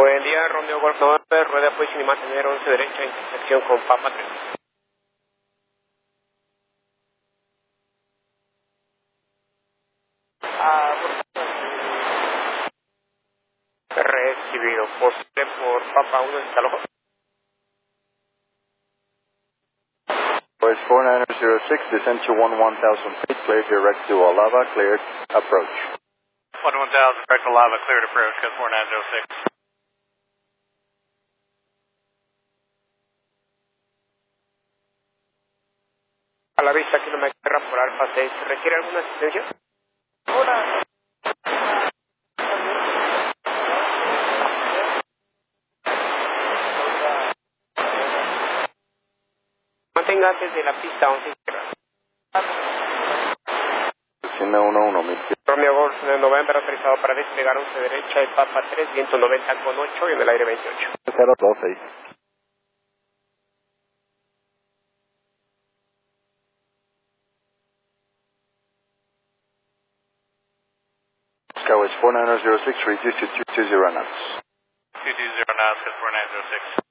Buen día, Romeo Golf 9, rueda posición y mantener 11 derecha, intersección con Papa 3. Recibido, posible por Papa 1, desalojo. Voice 4906, descend to 11,000 feet, cleared direct to Alava, cleared approach. 11,000, direct to Alava, cleared approach, code 4906. A la vista, kilómetro por Alfa 6. ¿Requiere alguna asistencia? Hola. Mantenga antes de la pista 11 izquierda. 11,000 Romeo Golf 90 autorizado para despegar 11 derecha, el Papa 3, viento 90 con 8 y en el aire 28. 026. Skywards 4906, reduce to 220 knots. 220 knots, code 4906.